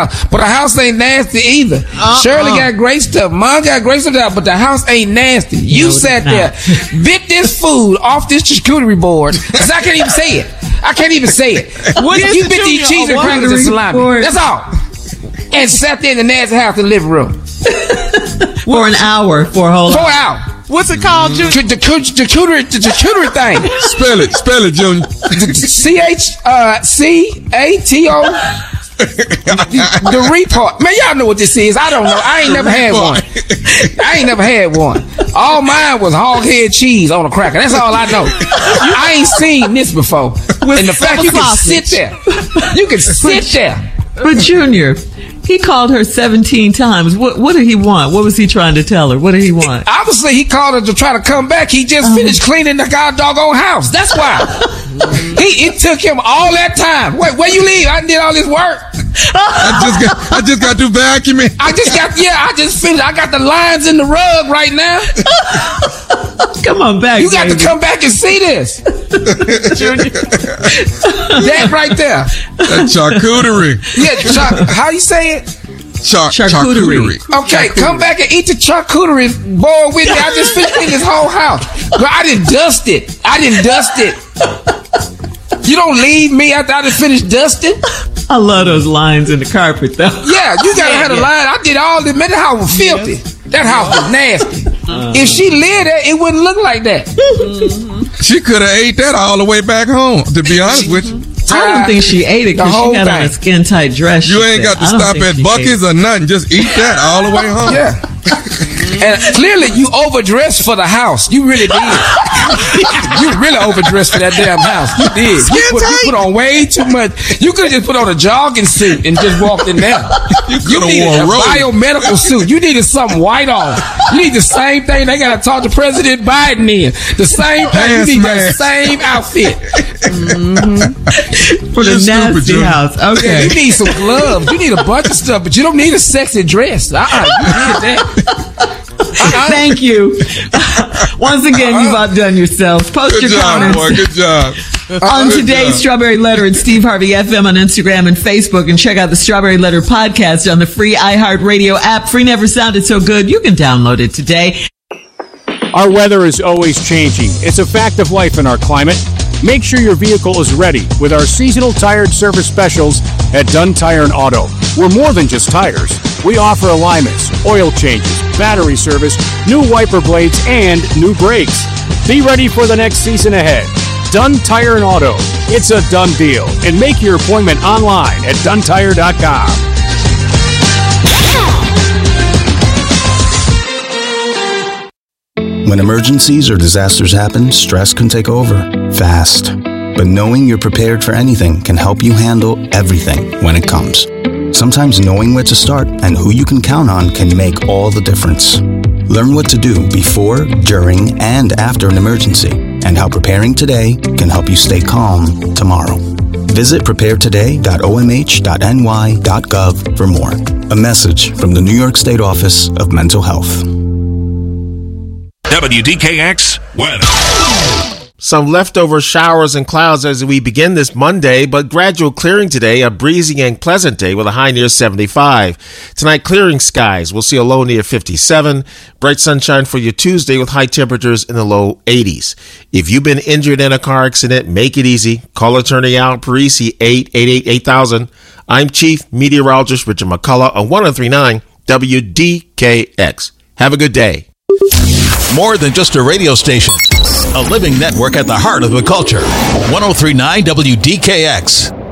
house. But the house ain't nasty either. Shirley got great stuff. Mom got great stuff, but the house ain't nasty. You sat there, bit this food off this charcuterie board, because I can't even say it. You bit these cheese and crackers and salami. That's all. And sat there in the nasty house in the living room. For an hour, for a whole 4 hours. What's it called, Junior? The charcuterie thing. Spell it, Junior. CHCATO. The report. Man, y'all know what this is. I don't know. I ain't never had one. All mine was hog head cheese on a cracker. That's all I know. I ain't seen this before. And the fact you can sit there. But Junior, he called her 17 times. What did he want? What was he trying to tell her? What did he want? Obviously, he called her to try to come back. He just finished cleaning the doggone house. That's why. It took him all that time. Wait, where you leave? I did all this work. I just got through vacuuming. I just finished. I got the lines in the rug right now. Come on back. You got to come back and see this. That right there. That charcuterie. Yeah, how you say it? Charcuterie. Okay, come back and eat the charcuterie boy with me. I just finished cleaning this whole house. But I didn't dust it. You don't leave me after I just finished dusting. I love those lines in the carpet, though. Yeah, you gotta have a line. I did all this. Man, that house was filthy. That house was nasty. If she lived there, it wouldn't look like that. She could have ate that all the way back home, to be honest with you. I don't think she ate it because she had on a skin-tight dress. You ain't got to stop at Buc-ee's or nothing. Just eat that all the way home. Yeah. And clearly you overdressed for the house. You really did. You really overdressed for that damn house. You did. You put on way too much. You could have just put on a jogging suit and just walked in there. You needed a biomedical suit. You needed something white on. You need the same thing they got to talk to President Biden in. The same thing. You need the same outfit. For the nasty house. Okay. Yeah, you need some gloves. You need a bunch of stuff, but you don't need a sexy dress. You need that. Thank you. Once again, you've outdone yourselves. Post your comments. Good job. On today's Strawberry Letter at Steve Harvey FM on Instagram and Facebook, and check out the Strawberry Letter podcast on the free iHeartRadio app. Free never sounded so good. You can download it today. Our weather is always changing. It's a fact of life in our climate. Make sure your vehicle is ready with our seasonal tire service specials at Dunn Tire and Auto. We're more than just tires. We offer alignments, oil changes, battery service, new wiper blades, and new brakes. Be ready for the next season ahead. Dunn Tire and Auto. It's a done deal. And make your appointment online at duntire.com. When emergencies or disasters happen, stress can take over fast. But knowing you're prepared for anything can help you handle everything when it comes. Sometimes knowing where to start and who you can count on can make all the difference. Learn what to do before, during, and after an emergency, and how preparing today can help you stay calm tomorrow. Visit preparetoday.omh.ny.gov for more. A message from the New York State Office of Mental Health. WDKX weather. Some leftover showers and clouds as we begin this Monday, but gradual clearing today, a breezy and pleasant day with a high near 75. Tonight, clearing skies. We'll see a low near 57. Bright sunshine for your Tuesday with high temperatures in the low 80s. If you've been injured in a car accident, make it easy. Call attorney Al Parisi, 888-8000. I'm Chief Meteorologist Richard McCullough on 103.9 WDKX. Have a good day. More than just a radio station. A living network at the heart of the culture. 103.9 WDKX.